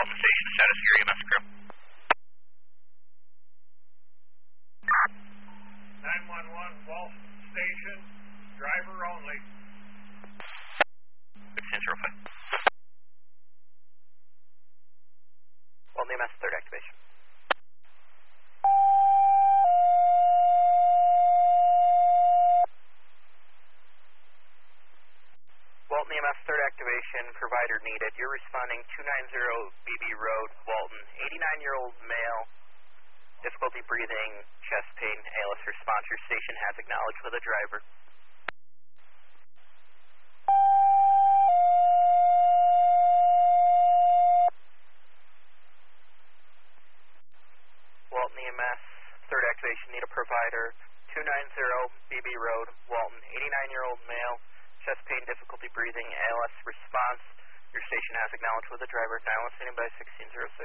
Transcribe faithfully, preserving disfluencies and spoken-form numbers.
Walton Station, status of your E M S crew. nine one one Walton Station, driver only. sixteen zero five. Walton E M S, third activation. Walton E M S, third activation, provider needed. You're responding two nine zero B B Road, Walton, eighty-nine-year-old male, difficulty breathing, chest pain, A L S response. Your station has acknowledged with a driver. Walton E M S, third activation, need a provider, two nine zero B B Road, Walton, eighty-nine-year-old male, chest pain, difficulty breathing, A L S response. Your station has acknowledged with a driver. nine one standing by sixteen zero six.